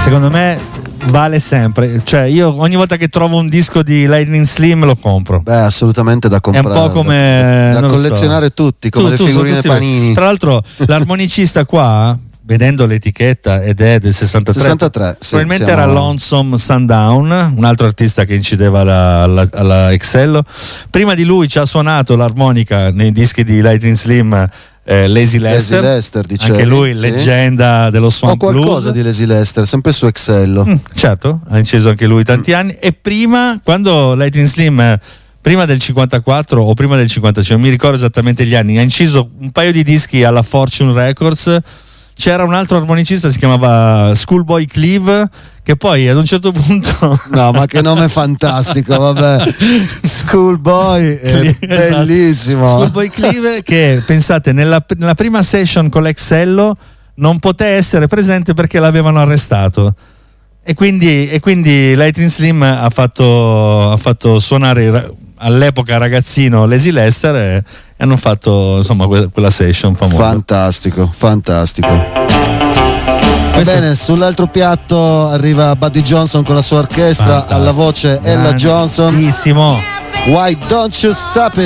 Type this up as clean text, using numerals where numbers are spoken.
secondo me vale sempre, cioè io ogni volta che trovo un disco di Lightning Slim lo compro. Beh, assolutamente da comprare. È un po' come da collezionare tutti, come le figurine Panini. Tra l'altro l'armonicista qua, vedendo l'etichetta, ed è del 63, probabilmente era Lonesome Sundown, un altro artista che incideva alla Excello. Prima di lui ci ha suonato l'armonica nei dischi di Lightning Slim Lazy Lester, dicevi, anche lui sì, leggenda dello swamp blues. Ho qualcosa di Lazy Lester, sempre su Excello. Certo, ha inciso anche lui tanti anni. E prima, quando Lightning Slim, prima del 54 o prima del 55, non mi ricordo esattamente gli anni, ha inciso un paio di dischi alla Fortune Records. C'era un altro armonicista, si chiamava Schoolboy Cleve, che poi ad un certo punto... No, ma che nome fantastico, vabbè. Schoolboy è bellissimo. Schoolboy Cleve, che pensate, nella prima session con l'Excello non poté essere presente perché l'avevano arrestato. E quindi Lightning Slim ha fatto suonare all'epoca ragazzino Lazy Lester e hanno fatto insomma quella session famosa. Fantastico. Bene, sull'altro piatto arriva Buddy Johnson con la sua orchestra, alla voce Ella Johnson. Bellissimo. Why Don't You Stop It?